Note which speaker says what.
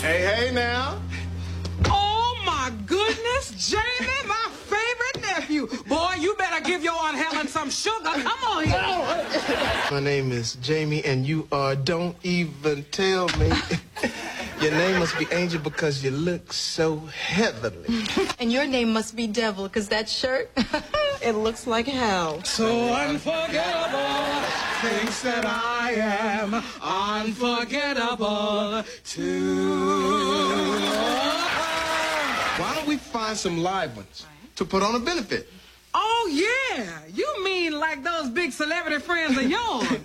Speaker 1: Hey now.
Speaker 2: Oh, my goodness, Jamie, my favorite nephew. Boy, you better give your Aunt Helen some sugar. Come on here.
Speaker 1: My name is Jamie, and you don't even tell me. Your name must be Angel because you look so heavenly.
Speaker 3: And your name must be Devil because that shirt, it looks like hell.
Speaker 2: So unforgettable, thinks that I am unforgettable too.
Speaker 1: Why don't we find some live ones to put on a benefit?
Speaker 2: Oh, yeah. You mean like those big celebrity friends of yours?